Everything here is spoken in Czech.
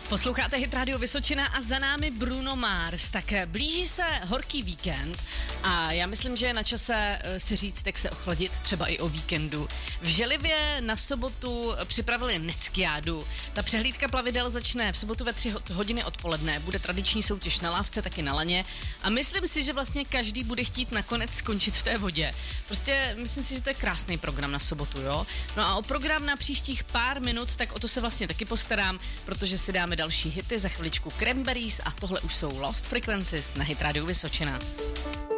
Posloucháte Hit Radio Vysočina a za námi Bruno Mars. Tak blíží se horký víkend a já myslím, že je na čase si říct, jak se ochladit, třeba i o víkendu. V Želivě na sobotu připravili Neckiádu. Ta přehlídka plavidel začne v sobotu ve 3 hodiny odpoledne. Bude tradiční soutěž na lávce, taky na laně. A myslím si, že vlastně každý bude chtít nakonec skončit v té vodě. Prostě myslím si, že to je krásný program na sobotu, jo? No a o program na příštích pár minut, tak o to se vlastně taky postarám, protože si dáme další hity, za chviličku Cranberries a tohle už jsou Lost Frequencies na Hit Radio Vysočina.